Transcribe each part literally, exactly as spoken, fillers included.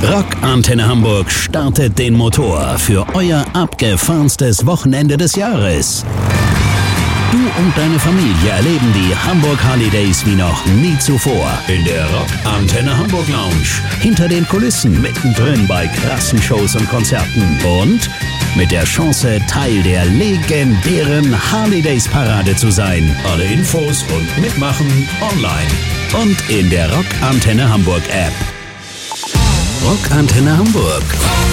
Rock Antenne Hamburg startet den Motor für euer abgefahrenstes Wochenende des Jahres. Du und deine Familie erleben die Hamburg Holidays wie noch nie zuvor. In der Rock Antenne Hamburg Lounge. Hinter den Kulissen, mittendrin bei krassen Shows und Konzerten. Und mit der Chance, Teil der legendären Holidays Parade zu sein. Alle Infos und Mitmachen online. Und in der Rock Antenne Hamburg App. Rock Antenne Hamburg.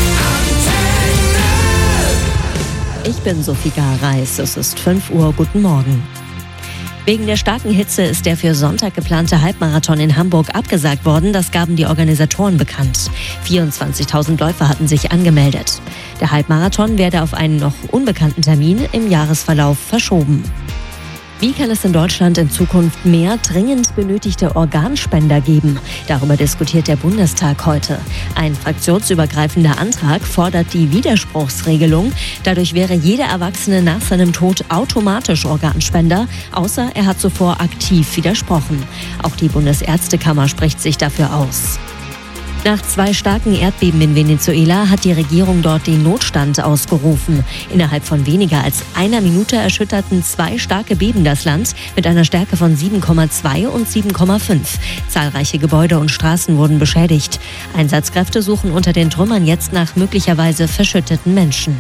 Ich bin Sophie Reis. Es ist fünf Uhr. Guten Morgen. Wegen der starken Hitze ist der für Sonntag geplante Halbmarathon in Hamburg abgesagt worden. Das gaben die Organisatoren bekannt. vierundzwanzigtausend Läufer hatten sich angemeldet. Der Halbmarathon werde auf einen noch unbekannten Termin im Jahresverlauf verschoben. Wie kann es in Deutschland in Zukunft mehr dringend benötigte Organspender geben? Darüber diskutiert der Bundestag heute. Ein fraktionsübergreifender Antrag fordert die Widerspruchsregelung. Dadurch wäre jeder Erwachsene nach seinem Tod automatisch Organspender, außer er hat zuvor aktiv widersprochen. Auch die Bundesärztekammer spricht sich dafür aus. Nach zwei starken Erdbeben in Venezuela hat die Regierung dort den Notstand ausgerufen. Innerhalb von weniger als einer Minute erschütterten zwei starke Beben das Land mit einer Stärke von sieben Komma zwei und sieben Komma fünf. Zahlreiche Gebäude und Straßen wurden beschädigt. Einsatzkräfte suchen unter den Trümmern jetzt nach möglicherweise verschütteten Menschen.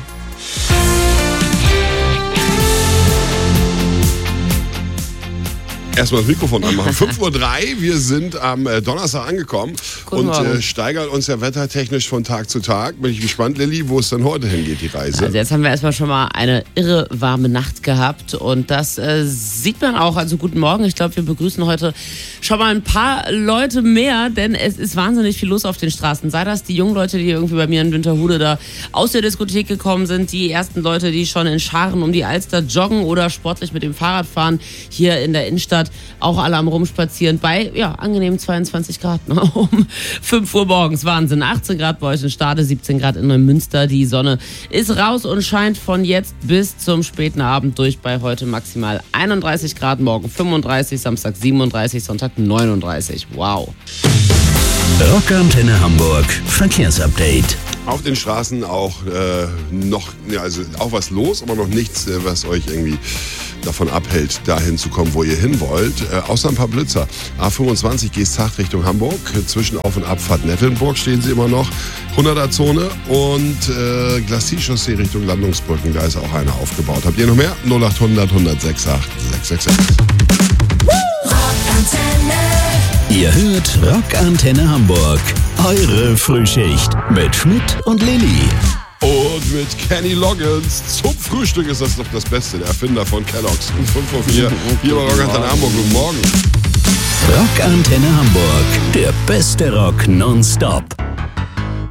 Erstmal das Mikrofon anmachen. fünf Uhr drei, wir sind am äh, Donnerstag angekommen. Guten und äh, steigern uns ja wettertechnisch von Tag zu Tag. Bin ich gespannt, Lilly, wo es dann heute hingeht, die Reise. Also jetzt haben wir erstmal schon mal eine irre warme Nacht gehabt und das äh, sieht man auch. Also guten Morgen, ich glaube, wir begrüßen heute schon mal ein paar Leute mehr, denn es ist wahnsinnig viel los auf den Straßen. Sei das die jungen Leute, die irgendwie bei mir in Winterhude da aus der Diskothek gekommen sind, die ersten Leute, die schon in Scharen um die Alster joggen oder sportlich mit dem Fahrrad fahren, hier in der Innenstadt. Auch alle am Rumspazieren bei, ja, angenehmen zweiundzwanzig Grad, ne? Um fünf Uhr morgens. Wahnsinn. achtzehn Grad bei euch in Stade, siebzehn Grad in Neumünster. Die Sonne ist raus und scheint von jetzt bis zum späten Abend durch bei heute maximal einunddreißig Grad, morgen fünfunddreißig, Samstag siebenunddreißig, Sonntag neununddreißig. Wow. Rock Antenne Hamburg Verkehrsupdate. Auf den Straßen auch äh, noch, ja, also auch was los, aber noch nichts, äh, was euch irgendwie davon abhält, dahin zu kommen, wo ihr hin wollt. Äh, außer ein paar Blitzer. A fünfundzwanzig Geesthacht Richtung Hamburg. Zwischen Auf- und Abfahrt Nettelnburg stehen sie immer noch. hunderter Zone und äh, Glacis-Chaussee Richtung Landungsbrücken. Da ist auch einer aufgebaut. Habt ihr noch mehr? null acht hundert, hundertsechs acht, sechs sechs sechs. Ihr hört Rock Antenne Hamburg. Eure Frühschicht mit Schmidt und Lilly. Und mit Kenny Loggins zum Frühstück ist das doch das Beste. Der Erfinder von Kellogg's. Um fünf Uhr vier hier bei Rock Antenne Hamburg. Guten Morgen. Rock Antenne Hamburg. Der beste Rock nonstop.